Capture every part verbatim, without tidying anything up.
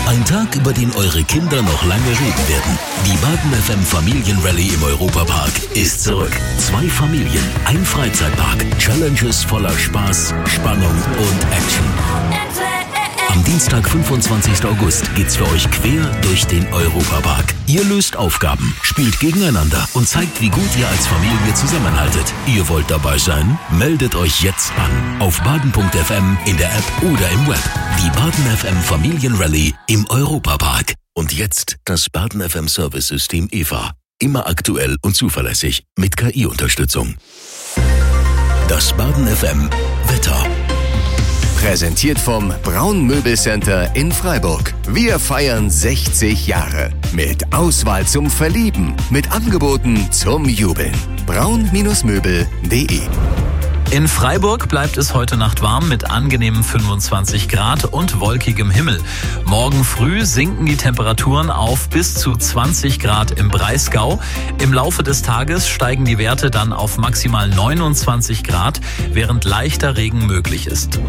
Ein Tag, über den eure Kinder noch lange reden werden. Die Baden F M Familienrallye im Europapark ist zurück. Zwei Familien, ein Freizeitpark, Challenges voller Spaß, Spannung und Action. Am Dienstag, fünfundzwanzigsten August, geht's für euch quer durch den Europapark. Ihr löst Aufgaben, spielt gegeneinander und zeigt, wie gut ihr als Familie zusammenhaltet. Ihr wollt dabei sein? Meldet euch jetzt an. Auf baden punkt f m, in der App oder im Web. Die Baden F M Familienrallye im Europapark. Und jetzt das Baden F M Service-System E V A. Immer aktuell und zuverlässig mit K I-Unterstützung. Das Baden F M Wetter. Präsentiert vom Braun Möbelcenter in Freiburg. Wir feiern sechzig Jahre. Mit Auswahl zum Verlieben. Mit Angeboten zum Jubeln. braun Möbel punkt de. In Freiburg bleibt es heute Nacht warm mit angenehmen fünfundzwanzig Grad und wolkigem Himmel. Morgen früh sinken die Temperaturen auf bis zu zwanzig Grad im Breisgau. Im Laufe des Tages steigen die Werte dann auf maximal neunundzwanzig Grad, während leichter Regen möglich ist.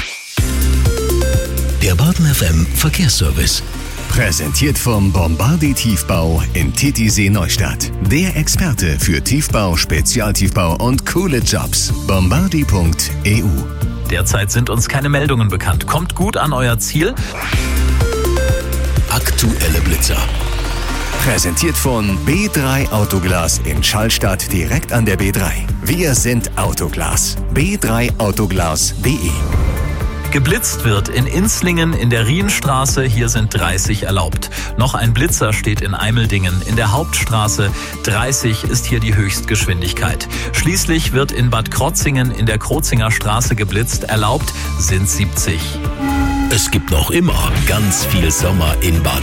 Der Baden F M Verkehrsservice. Präsentiert vom Bombardi Tiefbau in Titisee Neustadt. Der Experte für Tiefbau, Spezialtiefbau und coole Jobs. bombardi punkt e u. Derzeit sind uns keine Meldungen bekannt. Kommt gut an euer Ziel. Aktuelle Blitzer. Präsentiert von B drei Autoglas in Schallstadt direkt an der B drei. Wir sind Autoglas. b drei autoglas punkt de. Geblitzt wird in Inzlingen in der Rienstraße, hier sind dreißig erlaubt. Noch ein Blitzer steht in Eimeldingen in der Hauptstraße, dreißig ist hier die Höchstgeschwindigkeit. Schließlich wird in Bad Krotzingen in der Krozinger Straße geblitzt, erlaubt sind siebzig. Es gibt noch immer ganz viel Sommer in Baden.